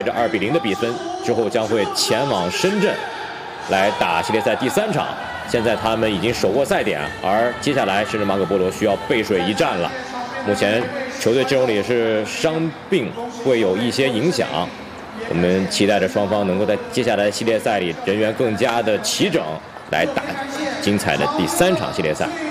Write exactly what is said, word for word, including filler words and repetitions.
这二比零的比分之后，将会前往深圳来打系列赛第三场。现在他们已经手握赛点，而接下来深圳马可波罗需要背水一战了。目前球队阵容里也是伤病会有一些影响，我们期待着双方能够在接下来的系列赛里人员更加的齐整，来打精彩的第三场系列赛。